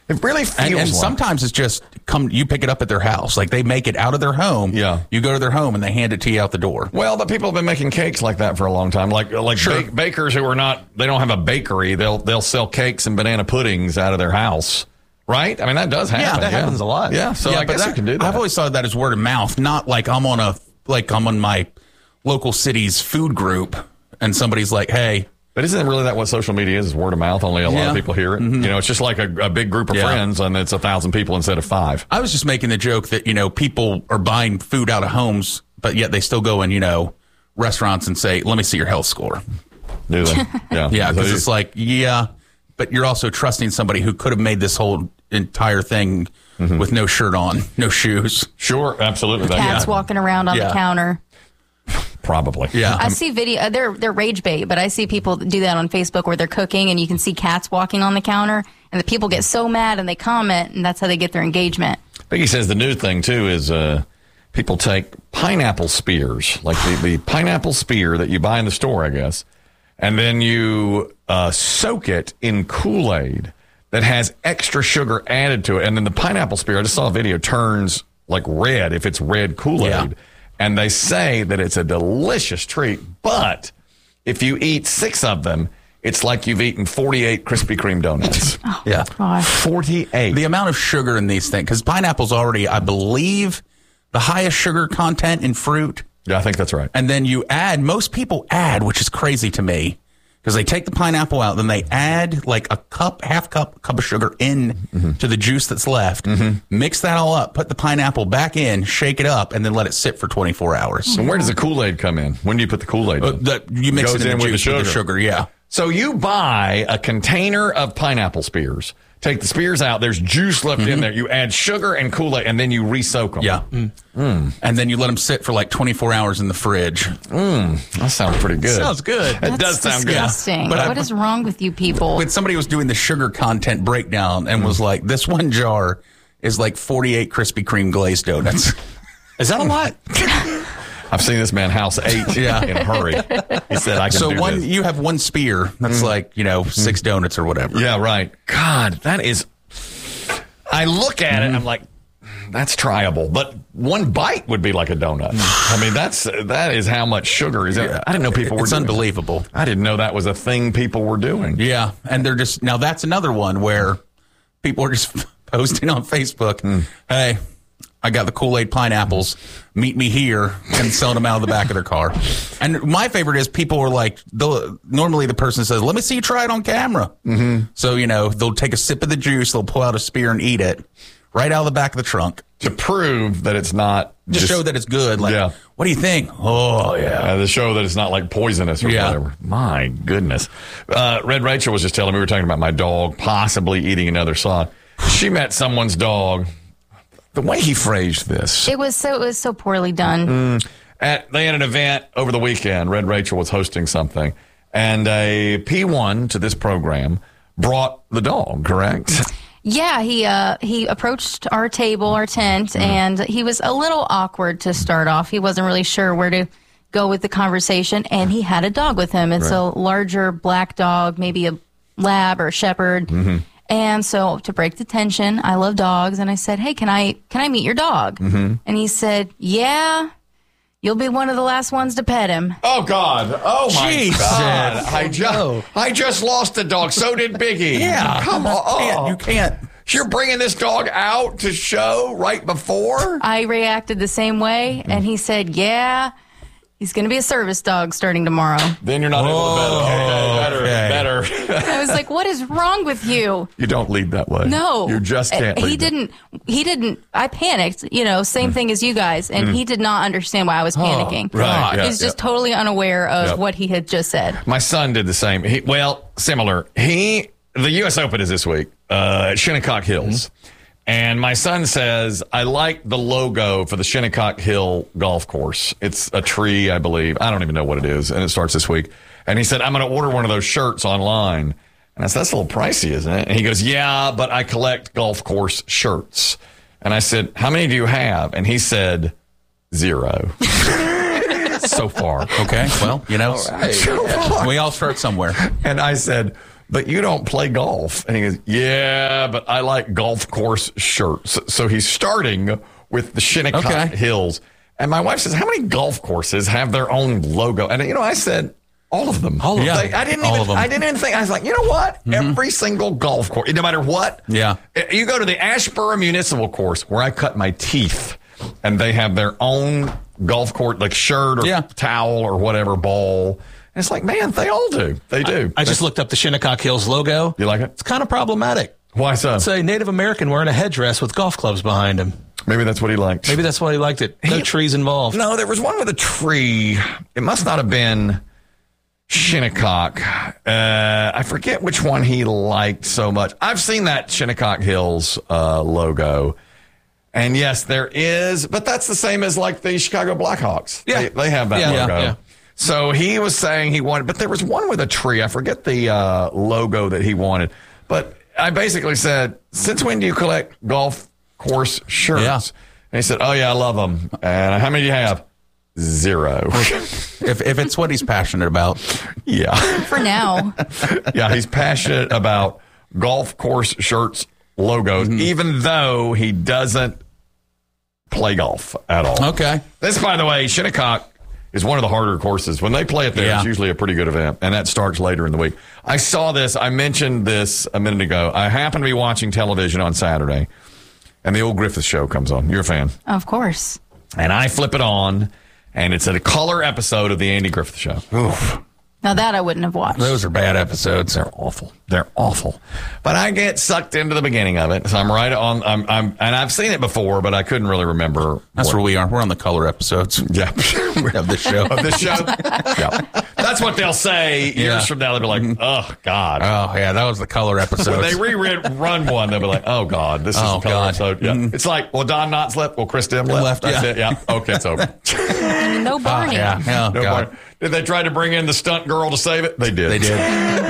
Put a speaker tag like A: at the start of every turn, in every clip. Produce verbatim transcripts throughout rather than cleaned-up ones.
A: It really feels
B: and, and
A: like.
B: sometimes it's just come. You pick it up at their house. Like they make it out of their home.
A: Yeah.
B: You go to their home and they hand it to you out the door.
A: Well, but people have been making cakes like that for a long time. Like like
B: Sure.
A: bake, bakers who are not, they don't have a bakery. They'll they'll sell cakes and banana puddings out of their house. Right? I mean, that does happen.
C: Yeah, that happens a lot.
A: Yeah, so
B: yeah,
A: I
B: but
A: guess
B: that,
A: you can do that.
B: I've always thought of that as word of mouth, not like I'm on a like I'm on my local city's food group and somebody's like, hey.
A: But isn't it really that what social media is? Is word of mouth? Only a lot
B: Yeah.
A: of people hear it.
B: Mm-hmm.
A: You know, it's just like a, a big group of
B: Yeah.
A: friends, and it's a thousand people instead of five.
B: I was just making the joke that, you know, people are buying food out of homes, but yet they still go in, you know, restaurants and say, let me see your health score.
A: Do they? Yeah.
B: Yeah,
A: So
B: because
A: you-
B: it's like, yeah, but you're also trusting somebody who could have made this whole entire thing
A: Mm-hmm.
B: with no shirt on, no shoes.
A: Sure, absolutely. That-
D: Cats
A: yeah.
D: walking around on
B: Yeah.
D: the counter.
A: Probably.
B: Yeah.
D: I see video. uh, They're they're rage bait, but I see people do that on Facebook where they're cooking and you can see cats walking on the counter, and the people get so mad and they comment, and that's how they get their engagement.
A: Biggie says the new thing, too, is uh, people take pineapple spears, like the, the pineapple spear that you buy in the store, I guess, and then you uh, soak it in Kool-Aid that has extra sugar added to it. And then the pineapple spear, I just saw a video, turns like red if it's red Kool-Aid.
B: Yeah.
A: And they say that it's a delicious treat, but if you eat six of them, it's like you've eaten forty-eight Krispy Kreme donuts.
B: Yeah.
D: Gosh.
A: forty-eight.
B: The amount of sugar in these things, because pineapple's already, I believe, the highest sugar content in fruit.
A: Yeah, I think that's right.
B: And then you add, most people add, which is crazy to me, because they take the pineapple out, then they add like a cup, half cup, cup of sugar in
A: Mm-hmm.
B: to the juice that's left, mix that all up, put the pineapple back in, shake it up, and then let it sit for twenty-four hours.
A: And where does the Kool-Aid come in? When do you put the Kool-Aid
B: Uh,
A: in?
B: the, you mix
A: Goes
B: it in,
A: in
B: the
A: with the
B: juice with the
A: sugar.
B: sugar, yeah.
A: So you buy a container of pineapple spears, take the spears out, there's juice left in there, you add sugar and Kool-Aid, and then you re-soak them.
B: Yeah. Mm. And then you let them sit for like twenty-four hours in the fridge.
A: That sounds pretty good.
C: Sounds good.
A: It
D: That's
A: does sound
D: disgusting.
B: But I-
D: What is wrong with you people?
B: When somebody was doing the sugar content breakdown and was like, this one jar is like forty-eight Krispy Kreme glazed donuts.
C: Is that a lot?
A: good. I've seen this man house eight
B: Yeah.
A: in a hurry. He said, I can
B: So
A: do
B: one,
A: this.
B: you have one spear that's like, you know, six donuts or whatever.
A: Yeah, right. God, that is... I look at it, I'm like, that's tryable. But one bite would be like a donut. I mean, that's that is how much sugar is in it. I didn't know people were
B: It's
A: doing that.
B: unbelievable.
A: I didn't know that was a thing people were doing.
B: Yeah. And they're just, now that's another one where people are just posting on Facebook, hey, I got the Kool-Aid pineapples. Meet me here, and selling them out of the back of their car. And my favorite is people are like, they'll, normally the person says, let me see you try it on camera. Mm-hmm. So, you know, they'll take a sip of the juice, they'll pull out a spear and eat it right out of the back of the trunk.
A: To prove that it's not
B: Just, show that it's good. Like,
A: Yeah.
B: what do you think? Oh, yeah.
A: Uh, to show that it's not like poisonous or
B: Yeah.
A: whatever. My goodness. Uh, Red Rachel was just telling me, we were talking about my dog possibly eating another sod. She met someone's dog. The way he phrased this.
D: It was so it was so poorly done.
A: At, they had an event over the weekend. Red Rachel was hosting something. And a P one to this program brought the dog, correct?
D: Yeah, he uh, he approached our table, our tent, and he was a little awkward to start off. He wasn't really sure where to go with the conversation, and he had a dog with him. It's a larger black dog, maybe a lab or a shepherd. And so to break the tension, I love dogs, and I said, "Hey, can I can I meet your dog?" And he said, "Yeah, you'll be one of the last ones to pet him."
A: Oh, God. Oh, my
B: Jesus.
A: God. I just, I just lost a dog. So did Biggie.
B: Yeah.
A: Come on.
B: Can't- you can't.
A: You're bringing this dog out to show right before?
D: I reacted the same way, and he said, "Yeah, he's going to be a service dog starting tomorrow."
A: Then you're not able to bet. Okay, better,
B: okay.
A: better.
D: I was like, "What is wrong with you?"
A: You don't lead that way.
D: No,
A: You just can't
D: He
A: lead that.
D: didn't. He didn't. I panicked. You know, same thing as you guys, and he did not understand why I was panicking.
A: right, yeah,
D: He's just
A: yeah.
D: totally unaware of
A: Yep.
D: what he had just said.
A: My son did the same. He, well, similar. He, the U S Open is this week uh, at Shinnecock Hills. And my son says, I like the logo for the Shinnecock Hill golf course. It's a tree, I believe. I don't even know what it is. And it starts this week. And he said, I'm going to order one of those shirts online. And I said, that's a little pricey, isn't it? And he goes, yeah, but I collect golf course shirts. And I said, how many do you have? And he said, zero. So far.
B: Okay. Well, you know,
A: So far.
B: we all start somewhere.
A: And I said, but you don't play golf. And he goes, yeah, but I like golf course shirts. So he's starting with the Shinnecock
B: Okay.
A: Hills. And my wife says, how many golf courses have their own logo? And, you know, I said, all of them.
B: All of them.
A: They- I didn't
B: All
A: even,
B: of them.
A: I didn't even think, I was like, you know what? Every single golf course, no matter what.
B: Yeah.
A: You go to the Ashboro Municipal Course where I cut my teeth, and they have their own golf court, like shirt or
B: Yeah.
A: towel or whatever, ball. And it's like, man, they all do. They do.
C: I just looked up the Shinnecock Hills logo.
A: You like it?
C: It's kind of problematic.
A: Why so?
C: It's a Native American wearing a headdress with golf clubs behind him.
A: Maybe that's what he liked.
C: Maybe that's why he liked it. No
A: He-
C: trees involved.
A: No, there was one with a tree. It must not have been Shinnecock. Uh, I forget which one he liked so much. I've seen that Shinnecock Hills uh, logo. And yes, there is, but that's the same as like the Chicago Blackhawks.
C: Yeah.
A: They, they have that
C: Yeah,
A: logo.
C: yeah, yeah.
A: So he was saying he wanted, but there was one with a tree. I forget the uh, logo that he wanted. But I basically said, since when do you collect golf course shirts?
B: Yeah.
A: And he said, oh, yeah, I love them. And how many do you have? Zero.
B: If if it's what he's passionate about.
A: yeah.
D: For now.
A: Yeah, he's passionate about golf course shirts logos,
B: Mm-hmm.
A: even though he doesn't play golf at all.
B: Okay.
A: This, by the way, Shinnecock is one of the harder courses. When they play it there,
B: Yeah.
A: it's usually a pretty good event, and that starts later in the week. I saw this. I mentioned this a minute ago. I happened to be watching television on Saturday, and the old Griffith Show comes on. You're a fan.
D: Of course.
A: And I flip it on, and it's a color episode of the Andy Griffith Show. Oof.
D: Now that I wouldn't have watched.
B: Those are bad episodes.
A: They're awful. They're awful. But I get sucked into the beginning of it. So I'm right on. I'm, I'm and I've seen it before, but I couldn't really remember.
B: That's
A: what-
B: where we are. We're on the color episodes
A: Yeah.
B: of this show.
A: Of this show. Yeah. That's what they'll say years
B: Yeah.
A: from now. They'll be like, oh, God.
B: Oh, yeah, that was the color
A: when
B: episode.
A: they re-read run one, they'll be like, oh, God, this is
B: Oh,
A: the color
B: God.
A: episode. Yeah.
B: Mhm.
A: It's like, well, Don Knotts left. Well, Chris Dim left.
B: Left,
A: That's
B: yeah.
A: it. Yeah. Okay, it's over.
D: No Barney.
B: yeah. Oh,
A: No
B: God.
A: more. Did they try to bring in the stunt girl to save it? They did.
B: They did.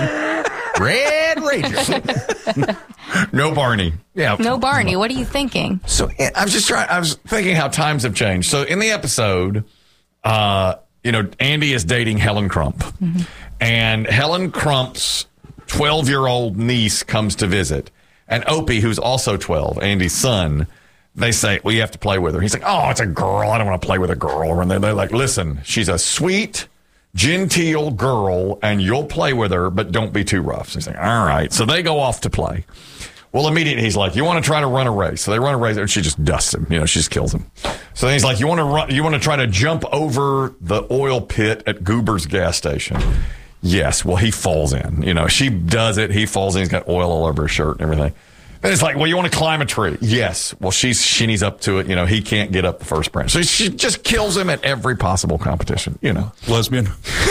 B: Red Ranger.
A: No Barney. Yeah.
D: No Barney. What are you thinking?
A: So yeah, I was just trying. I was thinking how times have changed. So in the episode, uh, you know, Andy is dating Helen Crump, and Helen Crump's twelve-year-old niece comes to visit, and Opie, who's also twelve, Andy's son. They say, well, you have to play with her. He's like, oh, it's a girl. I don't want to play with a girl. And they're, they're like, listen, she's a sweet, genteel girl, and you'll play with her, but don't be too rough. So he's like, all right. So they go off to play. Well, immediately he's like, you want to try to run a race. So they run a race, and she just dusts him. You know, she just kills him. So then he's like, you want to run, you want to try to jump over the oil pit at Goober's gas station. Yes. Well, he falls in. You know, she does it. He falls in. He's got oil all over his shirt and everything. And it's like, well, you want to climb a tree? Yes. Well, she's shinnies up to it. You know, he can't get up the first branch. So she just kills him at every possible competition, you know.
B: Lesbian.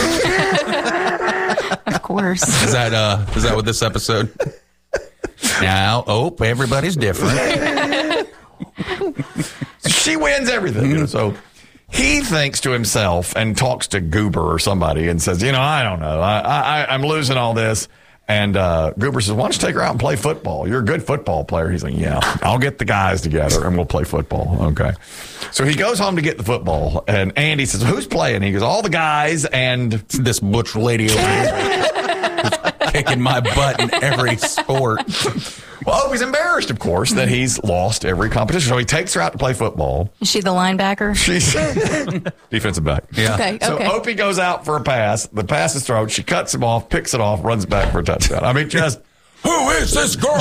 D: Of course.
B: Is that uh is that what this episode? Now, oh, everybody's different.
A: She wins everything. You know, so he thinks to himself and talks to Goober or somebody and says, you know, I don't know. I, I, I'm losing all this. And uh, Goober says, why don't you take her out and play football? You're a good football player. He's like, yeah, I'll get the guys together and we'll play football. Okay. So he goes home to get the football. And Andy says, who's playing? He goes, all the guys and
B: This butch lady over here is kicking my butt in every sport.
A: well, he's embarrassed, of course, that he's lost every competition. So he takes her out to play football.
D: Is she the linebacker?
A: She's defensive back.
B: Yeah.
D: Okay.
A: So
D: Okay.
A: Opie goes out for a pass. The pass is thrown. She cuts him off, picks it off, runs back for a touchdown. I mean, just
B: Who is this girl?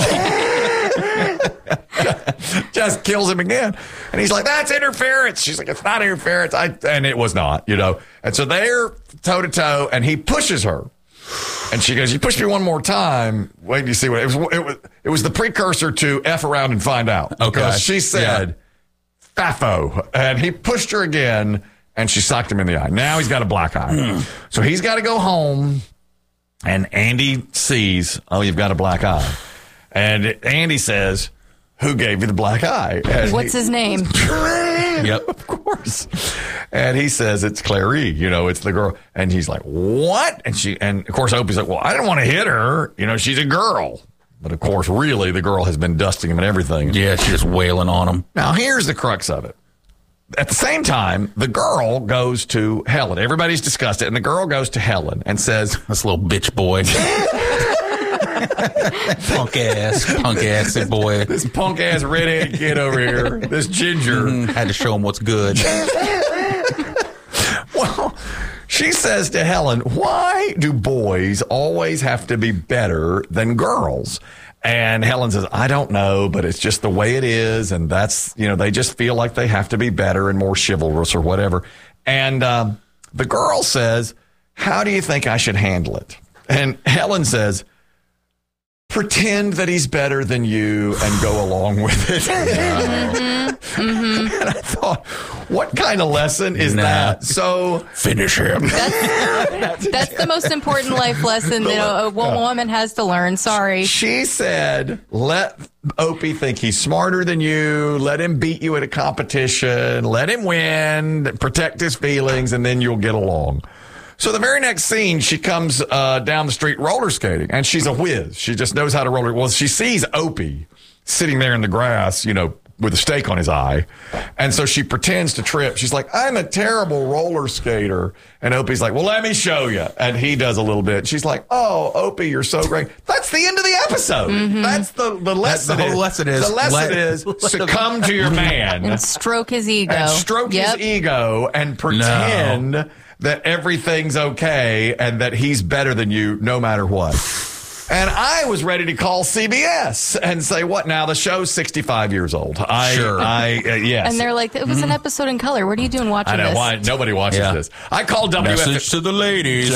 A: just kills him again. And he's like, that's interference. She's like, it's not interference. I, and it was not, you know. And so they're toe to toe, and he pushes her. And she goes, you push me one more time. Wait till you see what it was. It was, it was the precursor to F around and find out.
B: Okay.
A: Because she said, Faffo. And he pushed her again, and she socked him in the eye. Now he's got a black eye. So he's got to go home. And Andy sees, oh, you've got a black eye. And Andy says, who gave you the black eye? And
D: What's
A: he,
D: his name?
B: Yep.
A: Of course. And he says, it's Clary, you know, it's the girl. And he's like, what? And she, and of course, Opie's like, well, I didn't want to hit her. You know, she's a girl. But of course, really, the girl has been dusting him and everything.
B: Yeah, she's just wailing on him.
A: Now, here's the crux of it. At the same time, the girl goes to Helen. Everybody's discussed it. And the girl goes to Helen and says,
B: This little bitch boy.
C: Punk ass.
B: Punk ass boy.
A: This punk ass redhead kid over here, this ginger.
B: Mm, had to show him what's good.
A: Well, she says to Helen, why do boys always have to be better than girls? And Helen says, I don't know, but it's just the way it is. And that's, you know, they just feel like they have to be better and more chivalrous or whatever. And um, the girl says, how do you think I should handle it? And Helen says, pretend that he's better than you and go along with it.
D: Mm-hmm. Mm-hmm.
A: And I thought, what kind of lesson is
B: Nah.
A: that? So
B: Finish him.
D: That's, that's the most important life lesson that a, a woman has to learn. Sorry.
A: she said, let Opie think he's smarter than you. Let him beat you at a competition. Let him win. Protect his feelings, and then you'll get along. So the very next scene, she comes uh, down the street roller skating, and she's a whiz. She just knows how to roller. Well, she sees Opie sitting there in the grass, you know, with a stake on his eye. And so she pretends to trip. She's like, I'm a terrible roller skater. And Opie's like, well, let me show you. And he does a little bit. She's like, oh, Opie, you're so great. That's the end of the episode.
D: Mm-hmm.
A: That's the, the lesson.
B: the whole lesson is
A: The lesson
B: let-
A: is succumb to your man.
D: And stroke his ego.
A: And stroke
D: Yep.
A: his ego and pretend that everything's okay and that he's better than you no matter what. And I was ready to call C B S and say, what now? The show's sixty-five years old. I,
B: Sure.
A: I, uh, yes.
D: And they're like, it was an episode in color. What are you doing watching
A: I know
D: this?
A: why nobody watches
B: Yeah.
A: this. I called W F M.
B: Message to the ladies.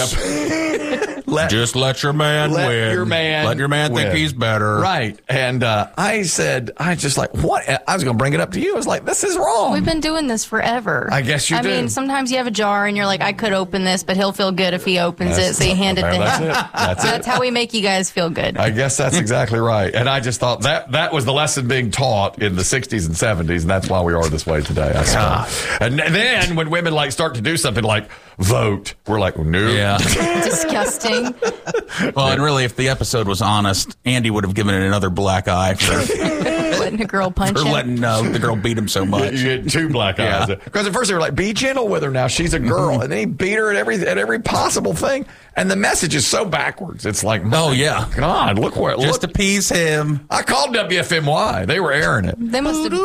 A: Let,
B: Just let your man
A: let
B: win.
A: your man
B: Let your man think
A: win.
B: he's better.
A: Right. And uh, I said, I just like, what? I was going to bring it up to you. I was like, this is wrong.
D: We've been doing this forever.
A: I guess you
D: I
A: do.
D: mean, sometimes you have a jar and you're like, I could open this, but he'll feel good if he opens it. So you hand it to
A: That's
D: him.
A: it. That's it.
D: That's how we make you guys feel good.
A: I guess that's exactly right. And I just thought that that was the lesson being taught in the sixties and seventies, and that's why we are this way today. I suppose. And then when women like start to do something like vote, we're like, no.
B: Yeah.
D: Disgusting.
B: Well, and really, if the episode was honest, Andy would have given it another black eye for,
D: Letting a girl punch
B: for
D: him.
B: letting uh, the girl beat him so much.
A: You get two black eyes.
B: Yeah.
A: Because at first they were like, be gentle with her now. She's a girl. And then he beat her at every at every possible thing. And the message is so backwards. It's like, my
B: Oh, yeah.
A: God, look where it
B: Just
A: look.
B: appease him.
A: I called W F M Y. They were airing it.
D: They must have.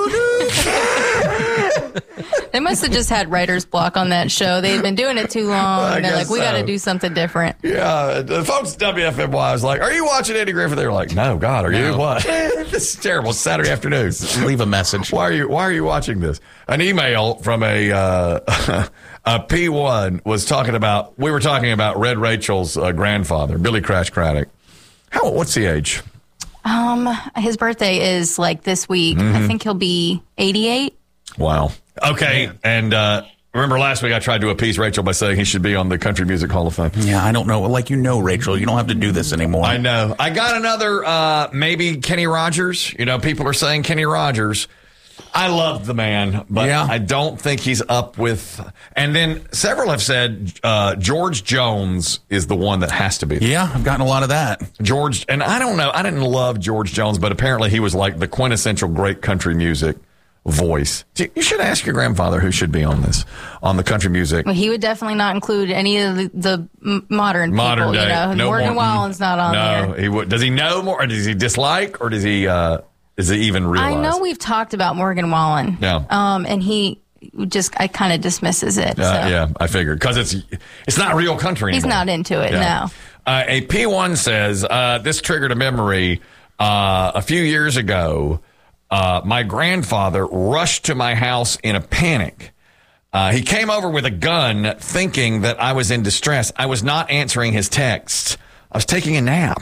D: They must have just had writer's block on that show. They've been doing it too long.
A: I
D: And they're
A: guess
D: like, we got to
A: so.
D: do something different.
A: Yeah, the folks at W F M Y was like, are you watching Eddie Griffin? They were like, no, God, are you?
B: No.
A: What? This is terrible. It's Saturday afternoon.
B: Leave a message.
A: Why are you Why are you watching this? An email from a uh, a P one was talking about. We were talking about Red Rachel's uh, grandfather, Billy Crash Craddock. How? What's the age?
D: Um, his birthday is like this week.
A: Mm-hmm.
D: I think he'll be eighty-eight.
A: Wow. Okay, and uh, remember last week I tried to appease Rachel by saying he should be on the Country Music Hall of Fame.
B: Yeah, I don't know. Like, you know, Rachel, you don't have to do this anymore.
A: I know. I got another, uh, maybe Kenny Rogers. You know, people are saying Kenny Rogers. I love the man, but
B: Yeah.
A: I don't think he's up with. And then several have said uh, George Jones is the one that has to be.
B: Yeah, I've gotten a lot of that.
A: George, and I don't know. I didn't love George Jones, but apparently he was like the quintessential great country music voice. You should ask your grandfather who should be on this, on the country music.
D: Well, he would definitely not include any of the, the m- modern
A: Modern
D: people.
A: day.
D: You know,
A: No
D: Morgan
A: more-
D: Wallen's not on
A: no,
D: there.
A: he would. Does he know more, or does he dislike, or does he? Uh, does he even realize?
D: I know we've talked about Morgan Wallen.
A: Yeah.
D: Um, and he just, I kind of dismisses it.
A: Uh,
D: so.
A: Yeah, I figured because it's it's not real country
D: He's
A: anymore.
D: not into it, no.
A: Uh, a P one says uh, this triggered a memory uh, a few years ago. Uh, my grandfather rushed to my house in a panic. Uh, he came over with a gun, thinking that I was in distress. I was not answering his texts. I was taking a nap.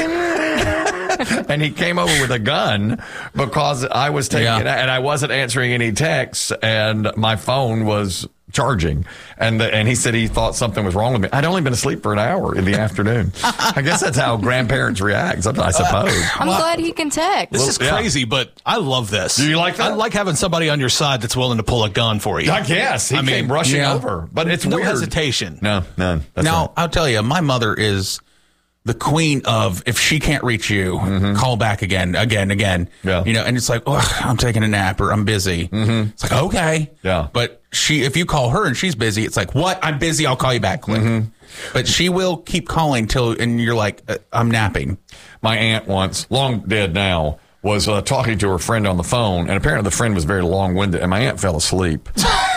A: And he came over with a gun because I was taking
B: Yeah.
A: it, and I wasn't answering any texts, and my phone was charging. And the, and he said he thought something was wrong with me. I'd only been asleep for an hour in the afternoon. I guess that's how grandparents react, I suppose.
D: I'm glad he can text.
C: This is
A: yeah.
C: crazy, but I love this.
A: Do you like that?
C: I like having somebody on your side that's willing to pull a gun for you.
A: I guess he
C: I mean,
A: came rushing
B: yeah.
A: over, but it's
C: no
A: weird.
C: hesitation.
A: No, none. That's
B: Now,
A: right.
B: I'll tell you, my mother is the queen of, if she can't reach you, call back again, again, again.
A: Yeah.
B: You know, and it's like, oh, I'm taking a nap or I'm busy. Mm-hmm. It's like, okay.
A: Yeah.
B: But she, if you call her and she's busy, it's like, what? I'm busy. I'll call you back quick. But she will keep calling till, and you're like, uh, I'm napping.
A: My aunt once, long dead now, was uh, talking to her friend on the phone, and apparently the friend was very long-winded, and my aunt fell asleep.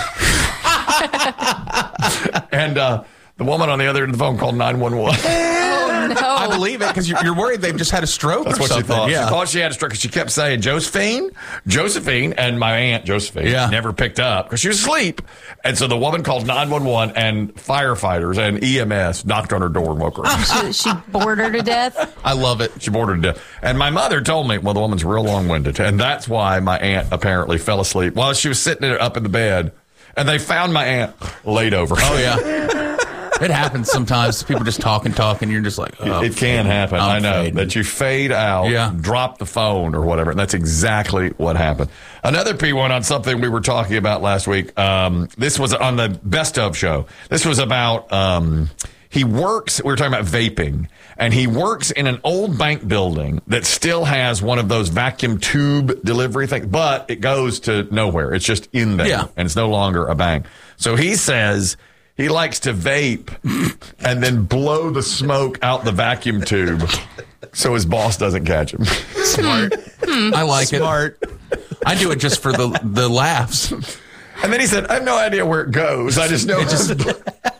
A: And uh, the woman on the other end of the phone called nine one one.
D: Oh, no.
B: I believe it because you're, you're worried they've just had a stroke
A: That's
B: or
A: what
B: something.
A: she thought.
B: Yeah.
A: She thought she had a stroke because she kept saying Josephine, Josephine, and my aunt Josephine
B: Yeah.
A: never picked up because she was asleep. And so the woman called nine one one, and firefighters and E M S knocked on her door and woke her up.
D: She, she bored her to death.
B: I love it.
A: She bored her to death. And my mother told me, well, the woman's real long-winded. And that's why my aunt apparently fell asleep while she was sitting up in the bed. And they found my aunt laid over.
B: Oh, yeah. It happens sometimes. People just talk and talk, and you're just like, oh,
A: It can happen.
B: I'm
A: I know
B: fading.
A: that you fade out,
B: Yeah.
A: drop the phone or whatever. And that's exactly what happened. Another P one on something we were talking about last week. Um, this was on the Best of show. This was about, um, he works, we were talking about vaping, and he works in an old bank building that still has one of those vacuum tube delivery things, but it goes to nowhere. It's just in there,
B: Yeah.
A: and it's no longer a bank. So he says he likes to vape and then blow the smoke out the vacuum tube so his boss doesn't catch him.
B: Smart. I like
C: Smart.
B: it. I do it just for the, the laughs.
A: And then he said, I have no idea where it goes. I just know it just into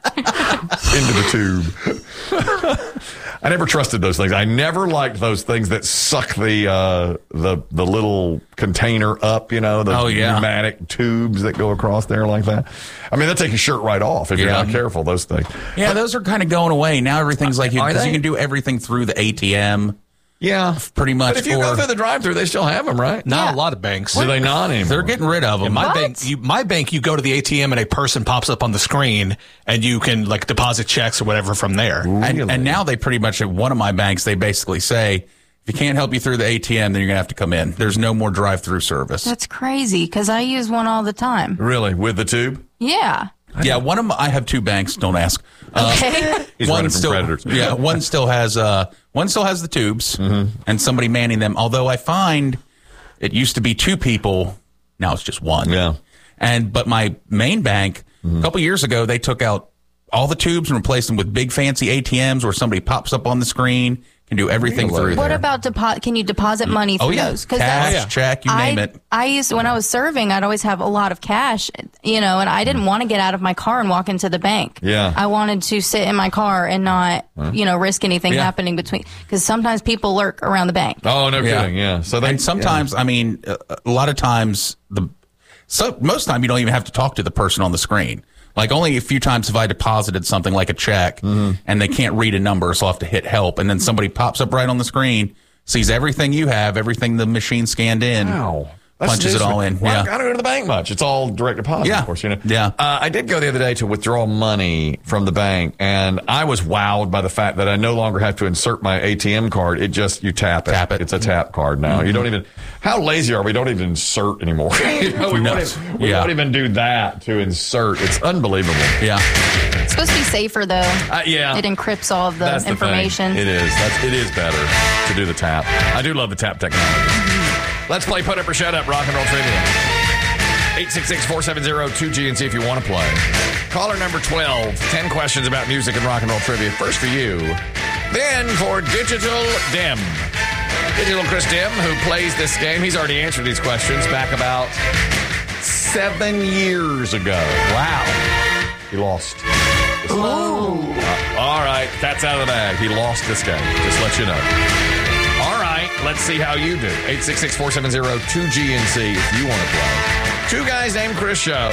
A: the tube. I never trusted those things. I never liked those things that suck the uh, the the little container up, you know, the
B: Oh, yeah.
A: pneumatic tubes that go across there like that. I mean, they'll take your shirt right off if you're
B: Yeah.
A: not careful, those things.
B: Yeah, those are kind of going away. Now everything's like, you,
A: Are
B: 'cause
A: they?
B: you can do everything through the A T M.
A: Yeah.
B: Pretty much.
A: But if you go
B: or-
A: through the drive-thru, they still have them, right?
C: Not
D: Yeah.
C: a lot of banks.
A: Do they not anymore?
B: They're getting rid of them.
C: In my
D: What?
C: bank, you, my bank, you go to the A T M and a person pops up on the screen, and you can like deposit checks or whatever from there.
B: And,
A: Really?
B: and now they pretty much, at one of my banks, they basically say, if you can't help you through the A T M, then you're going to have to come in. There's no more drive-through service.
D: That's crazy because I use one all the time.
A: Really? With the tube?
D: Yeah.
B: Yeah, one of them, I have two banks, don't ask. Uh,
D: Okay.
A: He's
B: one
A: running from
B: still,
A: predators.
B: Yeah, one still has uh, one still has the tubes, and somebody manning them. Although I find it used to be two people, now it's just one.
A: Yeah.
B: And but my main bank, a couple years ago, they took out all the tubes and replaced them with big fancy A T Ms where somebody pops up on the screen, can do everything
A: Really?
B: through
D: What
B: there.
D: about deposit? Can you deposit money through
B: oh yeah,
D: those?
B: cash,
D: that's-
B: check, you
D: I,
B: name it.
D: I used when I was serving, I'd always have a lot of cash, you know, and I didn't want to get out of my car and walk into the bank.
A: Yeah.
D: I wanted to sit in my car and not, you know, risk anything
B: Yeah.
D: happening between because sometimes people lurk around the bank.
A: Oh, no
B: Yeah.
A: kidding. Yeah. So they,
B: And sometimes, I mean, a, a lot of times, the so most time you don't even have to talk to the person on the screen. Like only a few times have I deposited something like a check, and they can't read a number, so I have to hit help, and then somebody pops up right on the screen, sees everything you have, everything the machine scanned in,
A: Wow. That's
B: punches it all in.
A: Well,
B: Yeah.
A: I don't go to the bank much. It's all direct deposit,
B: Yeah.
A: of course. You know.
B: Yeah.
A: Uh, I did go the other day to withdraw money from the bank, and I was wowed by the fact that I no longer have to insert my A T M card. It just you tap it.
B: Tap it.
A: It's a tap card now. You don't even. How lazy are we? Don't even insert anymore. You know, we,
B: No.
A: won't even, we
B: Yeah.
A: won't even do that to insert. It's unbelievable.
B: Yeah.
D: It's supposed to be safer though.
A: Uh, yeah.
D: It encrypts all of the
A: That's the
D: information.
A: thing. It is. That's, it is better to do the tap. I do love the tap technology. Let's play Put Up or Shut Up Rock and Roll Trivia. eight six six, four seven zero, two G and see if you want to play. Caller number twelve, ten questions about music and rock and roll trivia. First for you. Then for Digital Dim. Digital Chris Dim, who plays this game. He's already answered these questions back about seven years ago. Wow. He lost. Ooh. Uh, all right, cat's out of the bag. He lost this game. Just let you know. All right, let's see how you do. eight six six, four seven zero, two G and C if you want to play. Two Guys Named Chris show.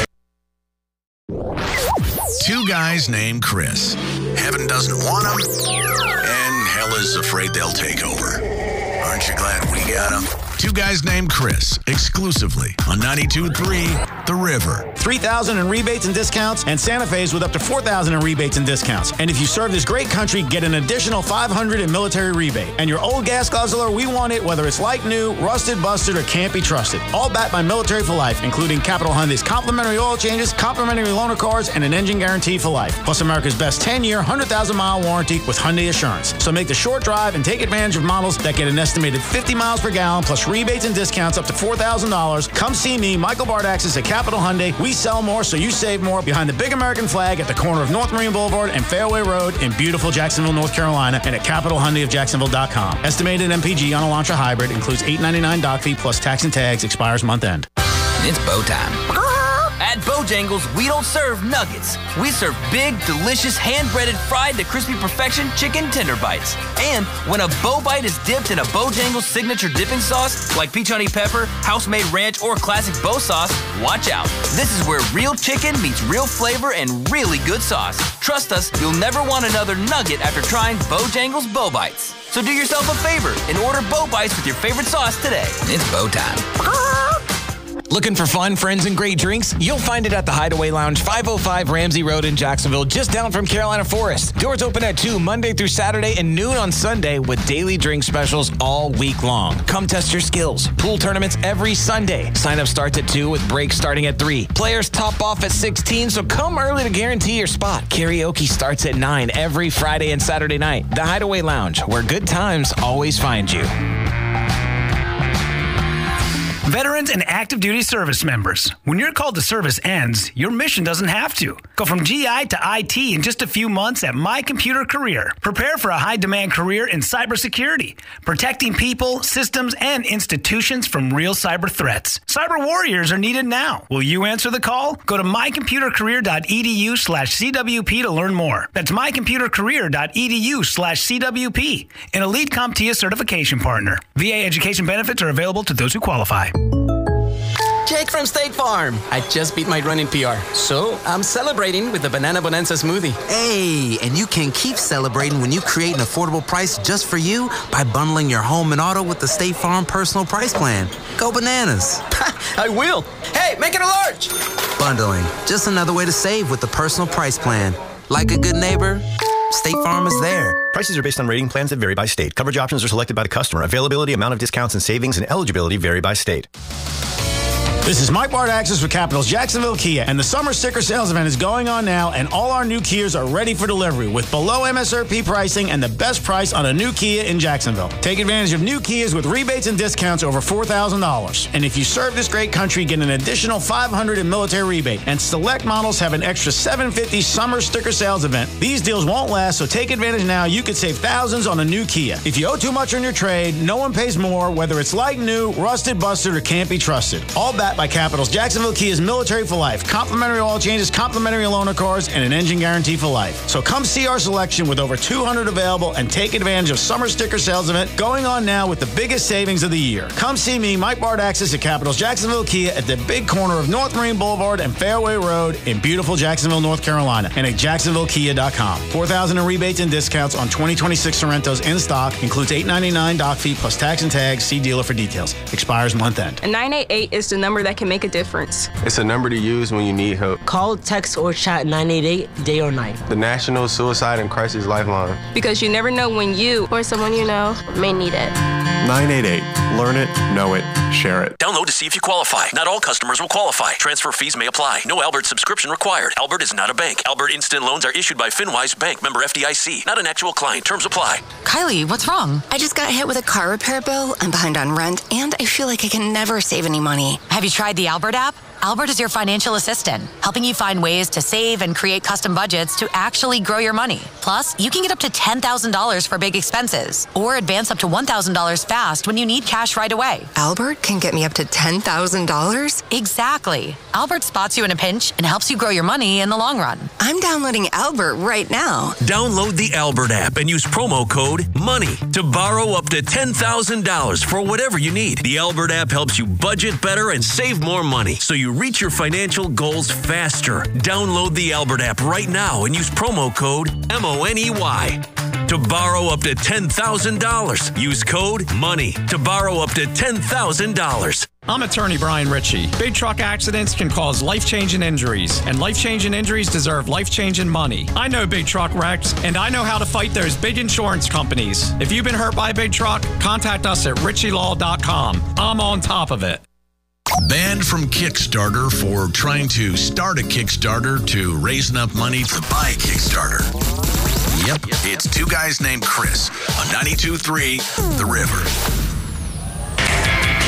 E: Two guys named Chris. Heaven doesn't want them, and hell is afraid they'll take over. Aren't you glad we got them? Two Guys Named Chris, exclusively on ninety-two point three The River.
F: three thousand dollars in rebates and discounts, and Santa Fe's with up to four thousand dollars in rebates and discounts. And if you serve this great country, get an additional five hundred dollars in military rebate. And your old gas guzzler, we want it, whether it's like new, rusted, busted, or can't be trusted. All backed by Military for Life, including Capital Hyundai's complimentary oil changes, complimentary loaner cars, and an engine guarantee for life. Plus America's best ten-year, one hundred thousand mile warranty with Hyundai Assurance. So make the short drive and take advantage of models that get an estimated fifty miles per gallon, plus cash, rebates, and discounts up to four thousand dollars. Come see me, Michael Bardaxis at Capital Hyundai. We sell more, so you save more. Behind the big American flag at the corner of North Marine Boulevard and Fairway Road in beautiful Jacksonville, North Carolina, and at Capital Hyundai of Jacksonville dot com. Estimated M P G on Elantra Hybrid includes eight dollars and ninety-nine cents doc fee plus tax and tags. Expires month end.
G: It's bow time. At Bojangles, we don't serve nuggets. We serve big, delicious, hand-breaded, fried to crispy perfection chicken tender bites. And when a bow bite is dipped in a Bojangles signature dipping sauce, like peach honey pepper, house-made ranch, or classic bow sauce, watch out. This is where real chicken meets real flavor and really good sauce. Trust us, you'll never want another nugget after trying Bojangles Bow Bites. So do yourself a favor and order Bow Bites with your favorite sauce today. It's bow time.
H: Looking for fun, friends, and great drinks? You'll find it at the Hideaway Lounge, five oh five Ramsey Road in Jacksonville, just down from Carolina Forest. Doors open at two Monday through Saturday and noon on Sunday with daily drink specials all week long. Come test your skills. Pool tournaments every Sunday. Sign up starts at two with breaks starting at three. Players top off at sixteen, so come early to guarantee your spot. Karaoke starts at nine every Friday and Saturday night. The Hideaway Lounge, where good times always find you.
I: Veterans and active duty service members, when your call to service ends, your mission doesn't have to. Go from G I to I T in just a few months at My Computer Career. Prepare for a high-demand career in cybersecurity, protecting people, systems, and institutions from real cyber threats. Cyber warriors are needed now. Will you answer the call? Go to mycomputercareer.edu slash CWP to learn more. That's mycomputercareer.edu slash CWP, an Elite CompTIA certification partner. V A education benefits are available to those who qualify.
J: Jake from State Farm. I just beat my running P R, so I'm celebrating with the Banana Bonanza smoothie.
K: Hey, and you can keep celebrating when you create an affordable price just for you by bundling your home and auto with the State Farm Personal Price Plan. Go bananas.
J: I will. Hey, make it a large.
K: Bundling, just another way to save with the Personal Price Plan. Like a good neighbor, State Farm is there.
L: Prices are based on rating plans that vary by state. Coverage options are selected by the customer. Availability, amount of discounts and savings, and eligibility vary by state.
F: This is Mike Bardaxis with Capital's Jacksonville Kia, and the summer sticker sales event is going on now, and all our new Kias are ready for delivery with below M S R P pricing and the best price on a new Kia in Jacksonville. Take advantage of new Kias with rebates and discounts over four thousand dollars. And if you serve this great country, get an additional five hundred dollars in military rebate. And select models have an extra seven hundred fifty dollars summer sticker sales event. These deals won't last, so take advantage now. You could save thousands on a new Kia. If you owe too much on your trade, no one pays more, whether it's like new, rusted, busted, or can't be trusted. All backed by Capital's Jacksonville Kia's Military for Life. Complimentary oil changes, complimentary loaner cars, and an engine guarantee for life. So come see our selection with over two hundred available and take advantage of summer sticker sales event going on now with the biggest savings of the year. Come see me, Mike Bardaxis at Capital's Jacksonville Kia at the big corner of North Marine Boulevard and Fairway Road in beautiful Jacksonville, North Carolina, and at Jacksonville Kia dot com. four thousand dollars in rebates and discounts on twenty twenty-six Sorrentos in stock. Includes eight dollars and ninety-nine cents doc fee plus tax and tags. See dealer for details. Expires month end.
M: A nine eight eight is the number that can make a difference.
N: It's a number to use when you need help.
O: Call, text, or chat nine eight eight day or night.
N: The National Suicide and Crisis Lifeline.
M: Because you never know when you or someone you know may need it.
N: nine eight eight. Learn it, know it, share it.
E: Download to see if you qualify. Not all customers will qualify. Transfer fees may apply. No Albert subscription required. Albert is not a bank. Albert Instant Loans are issued by FinWise Bank, member F D I C. Not an actual client. Terms apply.
P: Kylie, what's wrong? I just got hit with a car repair bill. I'm behind on rent, and I feel like I can never save any money.
Q: Have you tried the Albert app? Albert is your financial assistant, helping you find ways to save and create custom budgets to actually grow your money. Plus, you can get up to ten thousand dollars for big expenses or advance up to one thousand dollars fast when you need cash right away.
P: Albert can get me up to ten thousand dollars?
Q: Exactly. Albert spots you in a pinch and helps you grow your money in the long run.
P: I'm downloading Albert right now.
E: Download the Albert app and use promo code MONEY to borrow up to ten thousand dollars for whatever you need. The Albert app helps you budget better and save more money so you reach your financial goals faster. Download the Albert app right now and use promo code M O N E Y to borrow up to ten thousand dollars. Use code MONEY to borrow up to ten thousand dollars.
R: I'm attorney Brian Ritchie. Big truck accidents can cause life-changing injuries, and life-changing injuries deserve life-changing money. I know big truck wrecks, and I know how to fight those big insurance companies. If you've been hurt by a big truck, contact us at ritchie law dot com. I'm on top of it.
E: Banned from Kickstarter for trying to start a Kickstarter to raise enough money to buy a Kickstarter. Yep, it's two guys named Chris on ninety-two point three The River.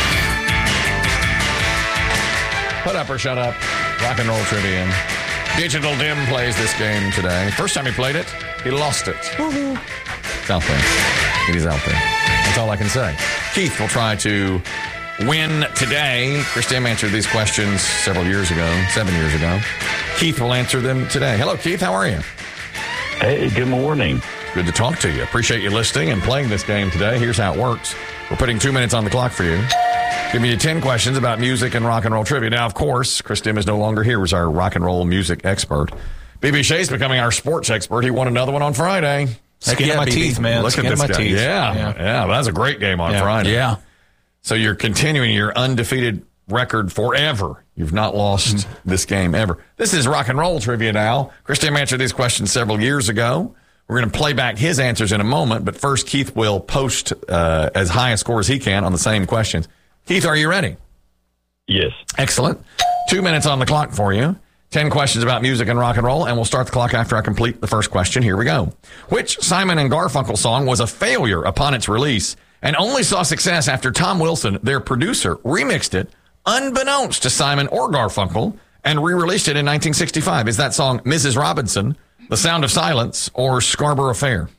A: Put up or shut up. Rock and roll trivia. Digital Dim plays this game today. First time he played it, he lost it. It's out there. It is out there. That's all I can say. Keith will try to win today. Chris Dim answered these questions several years ago, seven years ago. Keith will answer them today. Hello, Keith. How are you?
S: Hey, good morning.
A: Good to talk to you. Appreciate you listening and playing this game today. Here's how it works. We're putting two minutes on the clock for you. Giving you ten questions about music and rock and roll trivia. Now, of course, Chris Dim is no longer here as our rock and roll music expert. B B Shea's becoming our sports expert. He won another one on Friday.
C: Skin yeah, of my B B. Teeth, man.
A: Look
C: Skin
A: at this
C: of my
A: guy.
C: teeth.
A: Yeah, yeah, yeah. That was a great game on
C: yeah.
A: Friday.
B: Yeah.
A: So you're continuing your undefeated record forever. You've not lost mm. this game ever. This is rock and roll trivia now. Chris Dim answered these questions several years ago. We're going to play back his answers in a moment, but first Keith will post uh, as high a score as he can on the same questions. Keith, are you ready?
S: Yes.
A: Excellent. Two minutes on the clock for you. Ten questions about music and rock and roll, and we'll start the clock after I complete the first question. Here we go. Which Simon and Garfunkel song was a failure upon its release and only saw success after Tom Wilson, their producer, remixed it unbeknownst to Simon or Garfunkel and re-released it in nineteen sixty-five? Is that song Missus Robinson, The Sound of Silence, or Scarborough Fair?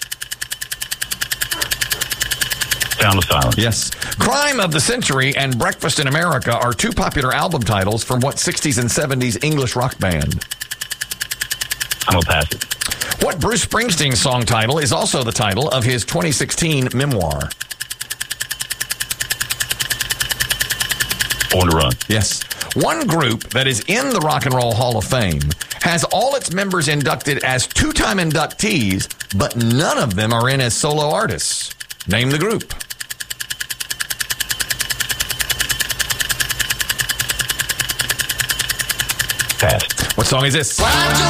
S: Sound of Silence.
A: Yes. Crime of the Century and Breakfast in America are two popular album titles from what sixties and seventies English rock band?
S: I'm going to pass it.
A: What Bruce Springsteen song title is also the title of his twenty sixteen memoir?
S: Born to Run.
A: Yes. One group that is in the Rock and Roll Hall of Fame has all its members inducted as two-time inductees, but none of them are in as solo artists. Name the group.
S: Pass.
A: What song is this?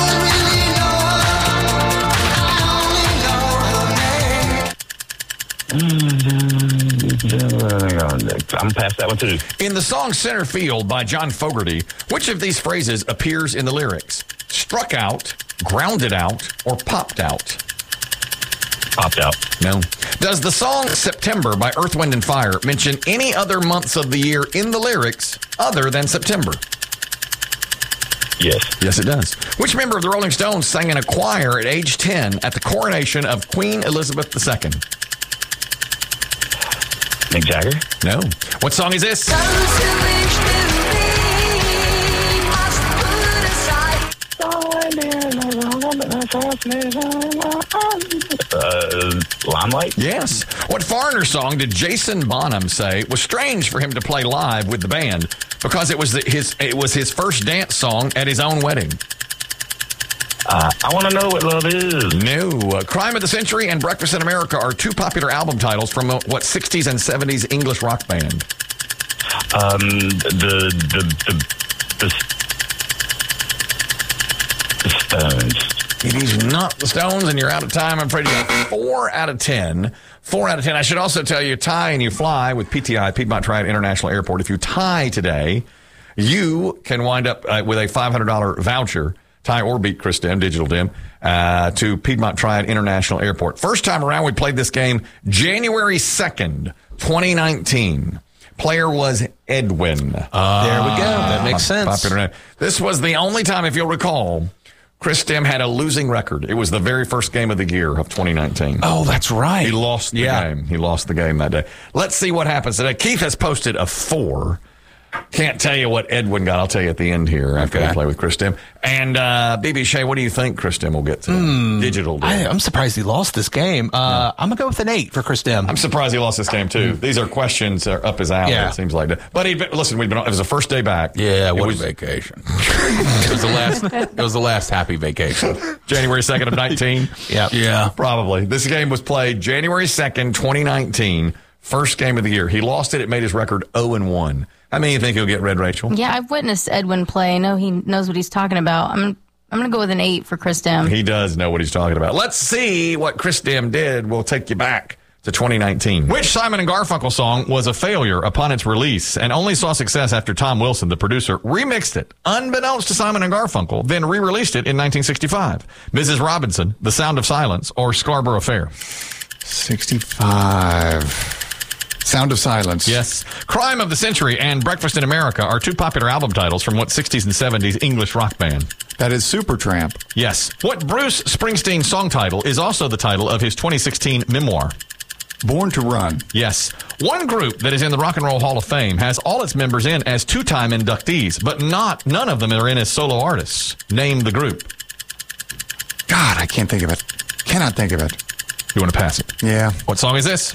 S: I'm past that one too.
A: In the song Center Field by John Fogerty, which of these phrases appears in the lyrics? Struck out, grounded out, or popped out?
S: Popped out.
A: No. Does the song September by Earth, Wind and Fire mention any other months of the year in the lyrics other than September?
S: Yes.
A: Yes, it does. Which member of the Rolling Stones sang in a choir at age ten at the coronation of Queen Elizabeth the Second?
S: Mick Jagger?
A: No. What song is this?
S: Uh, Limelight?
A: Yes. What Foreigner song did Jason Bonham say was strange for him to play live with the band because it was the, his it was his first dance song at his own wedding?
S: Uh, I want to know what love is.
A: No. Uh, Crime of the Century and Breakfast in America are two popular album titles from uh, what sixties and seventies English rock band?
S: Um, the the the the, the Stones.
A: It is not the Stones, and you're out of time. I'm afraid you got four out of ten. Four out of ten. I should also tell you, tie and you fly with P T I, Piedmont Triad International Airport. If you tie today, you can wind up uh, with a five hundred dollars voucher, tie or beat Chris Dim, Digital Dim, uh, to Piedmont Triad International Airport. First time around, we played this game January second, twenty nineteen. Player was Edwin.
C: Uh, there we go. That makes sense.
A: Popular. This was the only time, if you'll recall, Chris Dim had a losing record. It was the very first game of the year of twenty nineteen.
B: Oh, that's right.
A: He lost the
B: yeah.
A: game. He lost the game that day. Let's see what happens today. Keith has posted a four. Can't tell you what Edwin got. I'll tell you at the end here after
B: okay.
A: I play with Chris Dim. And uh, B B Shea, what do you think Chris Dim will get today?
C: Mm,
A: Digital Dim.
C: I, I'm surprised he lost this game. Uh, yeah. I'm going to go with an eight for Chris Dim.
A: I'm surprised he lost this game, too. These are questions that are up his alley,
C: yeah.
A: it seems like. But he'd been, listen, we'd been, it was the first day back.
B: Yeah, what
A: it was,
B: a vacation. it was the last It was the last happy vacation.
A: January second of nineteen?
C: yeah.
B: Yeah.
A: Probably. This game was played January second, twenty nineteen. First game of the year. He lost it. It made his record oh and one. How many do you think he'll get, Red Rachel?
D: Yeah, I've witnessed Edwin play. I know he knows what he's talking about. I'm I'm going to go with an eight for Chris Dim.
A: He does know what he's talking about. Let's see what Chris Dim did. We'll take you back to twenty nineteen. Which Simon and Garfunkel song was a failure upon its release and only saw success after Tom Wilson, the producer, remixed it, unbeknownst to Simon and Garfunkel, then re-released it in nineteen sixty-five? Missus Robinson, The Sound of Silence, or Scarborough Fair?
B: sixty-five.
T: Sound of Silence.
A: Yes. Crime of the Century and Breakfast in America are two popular album titles from what sixties and seventies English rock band?
T: That is Supertramp.
A: Yes. What Bruce Springsteen song title is also the title of his twenty sixteen memoir?
T: Born to Run.
A: Yes. One group that is in the Rock and Roll Hall of Fame has all its members in as two-time inductees, but not none of them are in as solo artists. Name the group.
T: God, I can't think of it. Cannot think of it.
A: You want to pass it?
T: Yeah.
A: What song is this?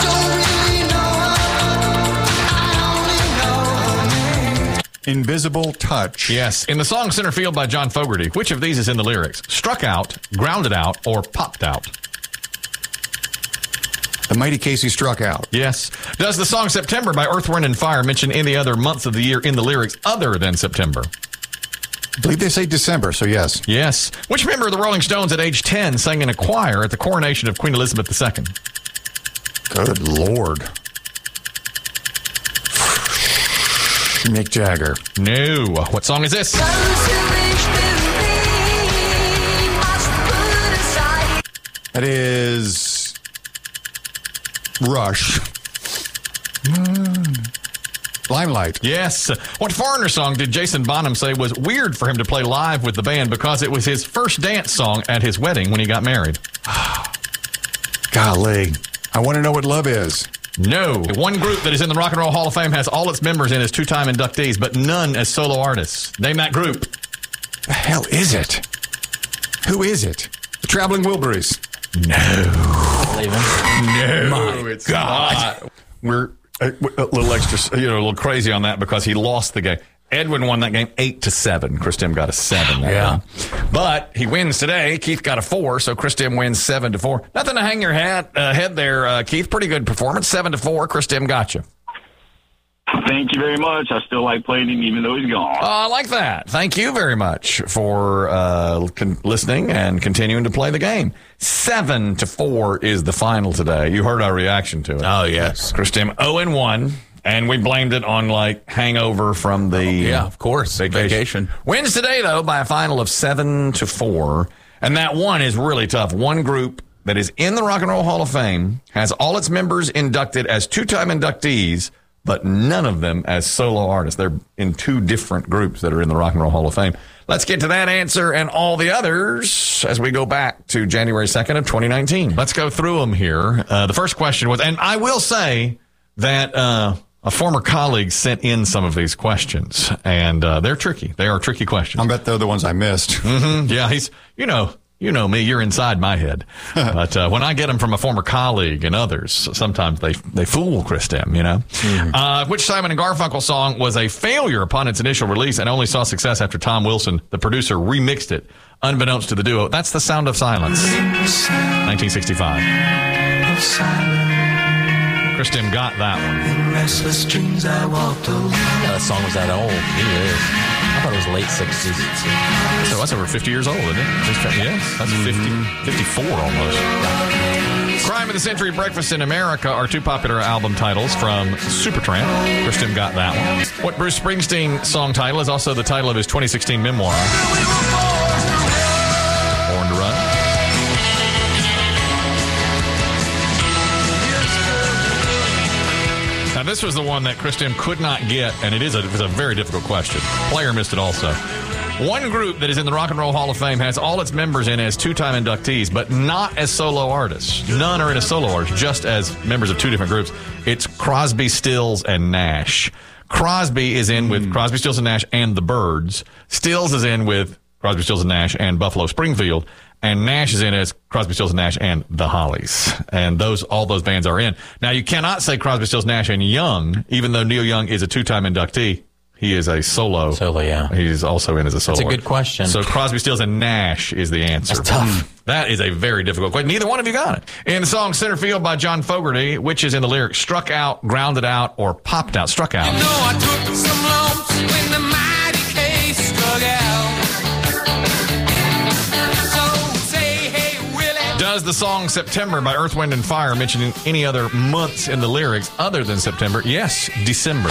T: Invisible Touch.
A: Yes. In the song Center Field by John Fogerty, which of these is in the lyrics? Struck out, grounded out, or popped out?
T: The Mighty Casey Struck Out.
A: Yes. Does the song September by Earth, Wind and Fire mention any other months of the year in the lyrics other than September?
T: I believe they say December, so yes.
A: Yes. Which member of the Rolling Stones at age ten sang in a choir at the coronation of Queen Elizabeth the Second?
T: Good Lord. Mick Jagger.
A: No. What song is this?
T: That is Rush. Limelight.
A: Yes. What Foreigner song did Jason Bonham say was weird for him to play live with the band because it was his first dance song at his wedding when he got married?
T: Golly. I want to know what Love Is.
A: No. One group that is in the Rock and Roll Hall of Fame has all its members in as two-time inductees, but none as solo artists. Name that group.
T: The hell is it? Who is it? The Traveling Wilburys.
A: No. No.
T: My
A: it's
T: God.
A: Not. We're a, a little extra, you know, a little crazy on that because he lost the game. Edwin won that game eight to seven. Chris Tim got a seven. That
T: Yeah.
A: game. But he wins today. Keith got a four, so Chris Tim wins seven to four. Nothing to hang your hat, uh, head there, uh, Keith. Pretty good performance. Seven to four. Chris Tim got you.
S: Thank you very much. I still like playing him even though he's gone.
A: Oh, I like that. Thank you very much for uh, con- listening and continuing to play the game. Seven to four is the final today. You heard our reaction to it.
B: Oh, yes.
A: Chris Tim, oh and one. And we blamed it on, like, hangover from the
B: Yeah, of course.
A: vacation.
B: Vacation.
A: Wins today, though, by a final of seven to four. And that one is really tough. One group that is in the Rock and Roll Hall of Fame has all its members inducted as two-time inductees, but none of them as solo artists. They're in two different groups that are in the Rock and Roll Hall of Fame. Let's get to that answer and all the others as we go back to January second of twenty nineteen. Let's go through them here. Uh, the first question was, and I will say that uh, a former colleague sent in some of these questions, and uh, they're tricky. They are tricky questions.
T: I bet they're the ones I missed.
A: Mm-hmm. Yeah, he's, you know, you know me, you're inside my head. But uh, when I get them from a former colleague and others, sometimes they they fool Chris Tim, you know. Mm-hmm. Uh, which Simon and Garfunkel song was a failure upon its initial release and only saw success after Tom Wilson, the producer, remixed it, unbeknownst to the duo? That's The Sound of Silence, nineteen sixty-five. Chris Tim got that one.
U: In restless dreams I walked alone.
V: That song was that old. It is. I thought it was late sixties.
A: So that's over fifty years old, isn't it? Yes, that's fifty, fifty-four almost. Crime of the Century, Breakfast in America are two popular album titles from Supertramp. Chris Tim got that one. What Bruce Springsteen song title is also the title of his twenty sixteen memoir? Born to Run. Now, this was the one that Chris Tim could not get, and it is a, it was a very difficult question. Player missed it also. One group that is in the Rock and Roll Hall of Fame has all its members in as two-time inductees, but not as solo artists. None are in as solo artists, just as members of two different groups. It's Crosby, Stills, and Nash. Crosby is in with Crosby, Stills, and Nash and the Byrds. Stills is in with Crosby, Stills, and Nash and Buffalo Springfield. And Nash is in as Crosby, Stills, and Nash and the Hollies. And those all those bands are in. Now, you cannot say Crosby, Stills, Nash, and Young, even though Neil Young is a two-time inductee. He is a solo.
V: Solo, yeah.
A: He's also in as a solo.
V: That's a good question.
A: So Crosby, Stills, and Nash is the answer.
V: That's tough.
A: That is a very difficult question. Neither one of you got it. In the song Center Field by John Fogerty, which is in the lyrics, struck out, grounded out, or popped out? Struck out.
U: You know I took some lumps when the mighty case struck out.
A: Does the song September by Earth, Wind and Fire mention any other months in the lyrics other than September? Yes, December.